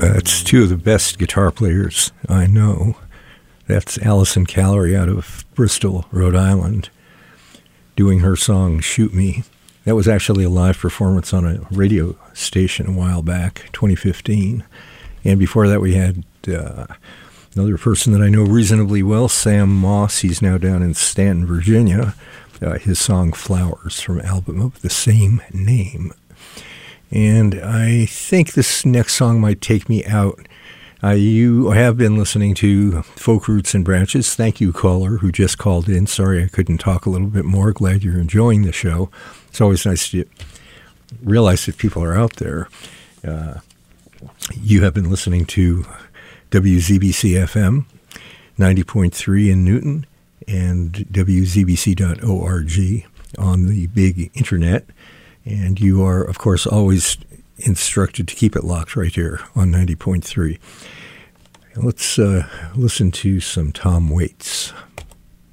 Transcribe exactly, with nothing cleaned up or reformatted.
That's two of the best guitar players I know. That's Alison Callery out of Bristol, Rhode Island, doing her song Shoot Me. That was actually a live performance on a radio station a while back, twenty fifteen. And before that we had uh, another person that I know reasonably well, Sam Moss. He's now down in Stanton, Virginia. Uh, his song Flowers from an album of the same name. And I think this next song might take me out. Uh, you have been listening to Folk Roots and Branches. Thank you, caller, who just called in. Sorry I couldn't talk a little bit more. Glad you're enjoying the show. It's always nice to realize that people are out there. Uh, you have been listening to W Z B C F M ninety point three in Newton and W Z B C dot org on the big internet. And you are, of course, always instructed to keep it locked right here on ninety point three. Let's uh, listen to some Tom Waits.